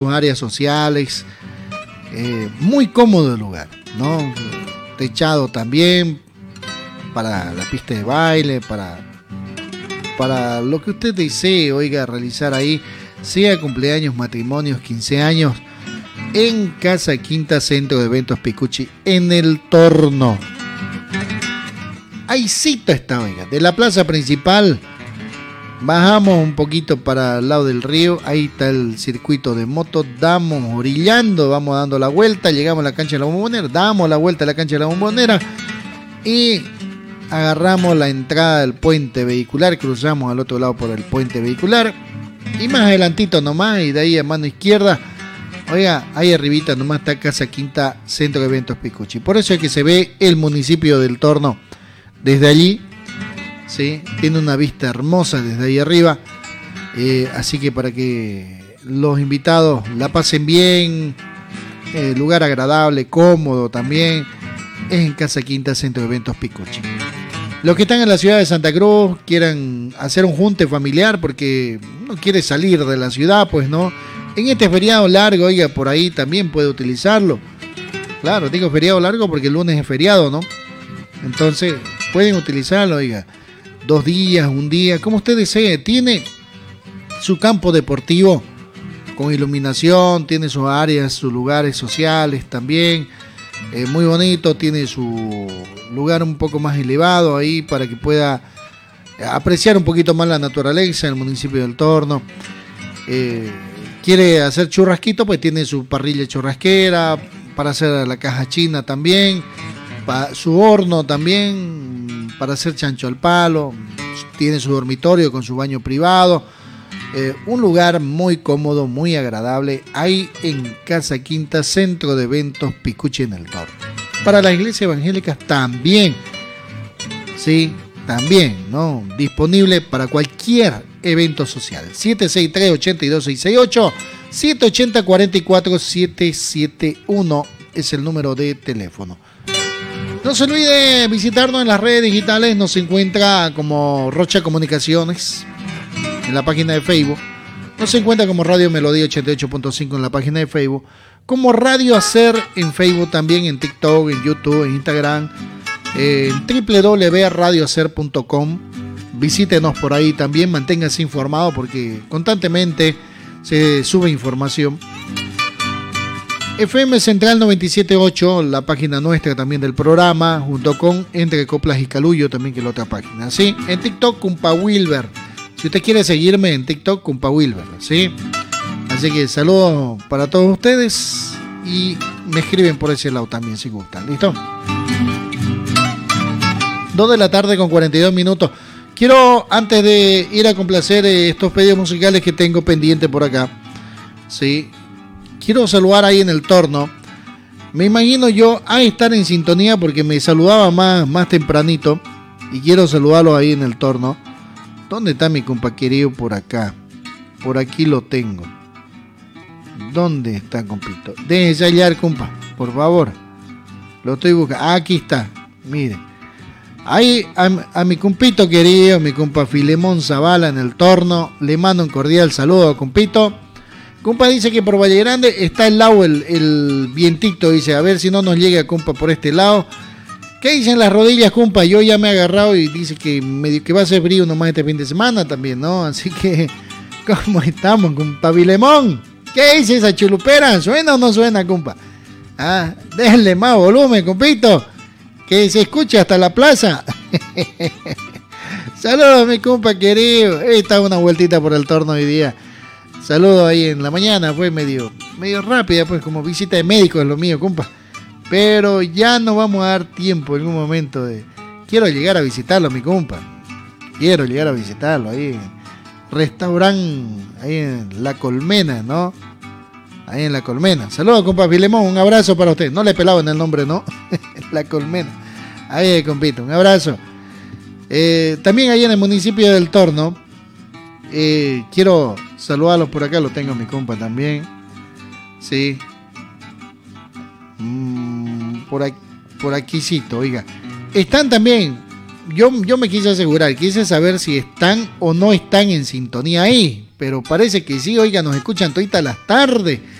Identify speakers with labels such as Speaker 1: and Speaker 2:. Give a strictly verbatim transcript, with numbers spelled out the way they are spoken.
Speaker 1: áreas sociales, eh, muy cómodo el lugar, ¿no? Techado también para la pista de baile, para, para lo que usted desee, oiga, realizar ahí, sea cumpleaños, matrimonios, quince años, en Casa Quinta Centro de Eventos Picucci, en el Torno. Ahí cita está, oiga, de la plaza principal. Bajamos un poquito para el lado del río, ahí está el circuito de moto, damos orillando, vamos dando la vuelta, llegamos a la cancha de la Bombonera, damos la vuelta a la cancha de la Bombonera y agarramos la entrada del puente vehicular, cruzamos al otro lado por el puente vehicular y más adelantito nomás, y de ahí a mano izquierda, oiga, ahí arribita nomás está Casa Quinta Centro de Eventos Picucci. Por eso es que se ve el municipio del Torno desde allí. ¿Sí? Tiene una vista hermosa desde ahí arriba, eh, así que para que los invitados la pasen bien, eh, lugar agradable, cómodo también, es en Casa Quinta Centro de Eventos Picucci. Los que están en la ciudad de Santa Cruz quieran hacer un junte familiar porque no quiere salir de la ciudad, pues no, en este feriado largo, oiga, por ahí también puede utilizarlo. Claro, digo feriado largo porque el lunes es feriado, ¿no? Entonces pueden utilizarlo, oiga. Dos días, un día, como usted desee. Tiene su campo deportivo con iluminación, tiene sus áreas, sus lugares sociales también, eh, muy bonito, tiene su lugar un poco más elevado ahí para que pueda apreciar un poquito más la naturaleza en el municipio del Torno. Eh, quiere hacer churrasquito, pues tiene su parrilla churrasquera, para hacer la caja china también, para su horno también, para hacer chancho al palo, tiene su dormitorio con su baño privado, eh, un lugar muy cómodo, muy agradable, ahí en Casa Quinta, Centro de Eventos Picucci en el Torno. Para las iglesias evangélicas también, sí, también, ¿no? Disponible para cualquier evento social. siete seis tres, ocho dos seis seis ocho, siete ocho cero, cuatro cuatro siete siete uno es el número de teléfono. No se olvide visitarnos en las redes digitales, nos encuentra como Rocha Comunicaciones en la página de Facebook, nos encuentra como Radio Melodía ochenta y ocho punto cinco en la página de Facebook, como Radio Hacer en Facebook también, en TikTok, en YouTube, en Instagram, en doble u doble u doble u punto radio hacer punto com. Visítenos por ahí también, manténgase informado porque constantemente se sube información. F M Central noventa y siete punto ocho, la página nuestra también del programa, junto con Entre Coplas y Calullo también, que es la otra página, ¿sí? En TikTok, Cumpa Wilber. Si usted quiere seguirme en TikTok, Cumpa Wilber, ¿sí? Así que saludos para todos ustedes y me escriben por ese lado también si gustan, ¿listo? dos de la tarde con cuarenta y dos minutos. Quiero, antes de ir a complacer estos pedidos musicales que tengo pendiente por acá, ¿sí? Quiero saludar ahí en el Torno. Me imagino yo a estar en sintonía porque me saludaba más, más tempranito. Y quiero saludarlo ahí en el Torno. ¿Dónde está mi compa querido? Por acá. Por aquí lo tengo. ¿Dónde está, compito? Déjese hallar, compa, por favor. Lo estoy buscando. Ah, aquí está. Mire. Ahí a, a mi compito querido, mi compa Filemón Zavala en el Torno. Le mando un cordial saludo, compito. Compa dice que por Valle Grande está el lado, el, el vientito, dice, a ver si no nos llega, compa, por este lado. ¿Qué dicen las rodillas, compa? Yo ya me he agarrado y dice que, medio, que va a ser frío nomás este fin de semana también, ¿no? Así que, ¿cómo estamos, compa Filemón? ¿Qué dice esa chulupera? ¿Suena o no suena, compa? Ah, déjenle más volumen, compito, que se escuche hasta la plaza. Saludos, mi compa querido. Está una vueltita por el Torno hoy día. Saludos ahí en la mañana, fue medio, medio rápida, pues como visita de médico es lo mío, compa. Pero ya no vamos a dar tiempo en un momento de... Quiero llegar a visitarlo, mi compa. Quiero llegar a visitarlo ahí. Restaurante, ahí en La Colmena, ¿no? Ahí en La Colmena. Saludos, compa Filemón, un abrazo para usted. No le he pelado en el nombre, ¿no? La Colmena. Ahí, compito, un abrazo. Eh, también ahí en el municipio del Torno, eh, quiero... saludarlos por acá, lo tengo mi compa también. Sí. Mm, por aquí, por aquícito, oiga. Están también yo, yo me quise asegurar, quise saber si están o no están en sintonía ahí, pero parece que sí, oiga, nos escuchan todita las tardes.